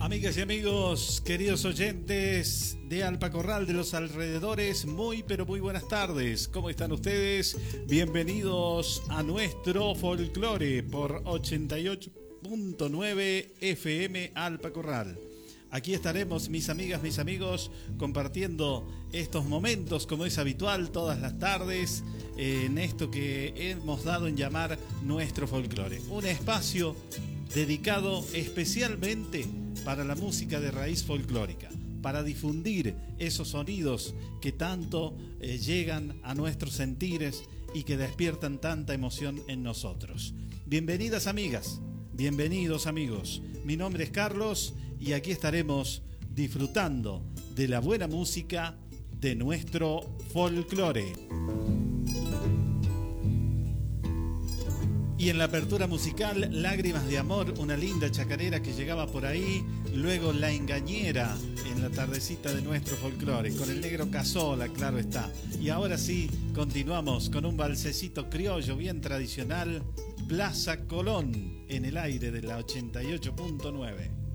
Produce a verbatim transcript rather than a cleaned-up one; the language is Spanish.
Amigas y amigos, queridos oyentes de Alpacorral, de los alrededores, muy pero muy buenas tardes. ¿Cómo están ustedes? Bienvenidos a nuestro folclore por ochenta y ocho punto nueve F M Alpacorral. Aquí estaremos, mis amigas, mis amigos, compartiendo estos momentos como es habitual todas las tardes en esto que hemos dado en llamar nuestro folclore. Un espacio dedicado especialmente para la música de raíz folclórica, para difundir esos sonidos que tanto eh, llegan a nuestros sentires y que despiertan tanta emoción en nosotros. Bienvenidas amigas, bienvenidos amigos. Mi nombre es Carlos y aquí estaremos disfrutando de la buena música de nuestro folclore. Y en la apertura musical, Lágrimas de Amor, una linda chacarera que llegaba por ahí. Luego La Engañera, en la tardecita de nuestro folclore, con el negro Casola, claro está. Y ahora sí, continuamos con un valsecito criollo bien tradicional, Plaza Colón, en el aire de la ochenta y ocho punto nueve.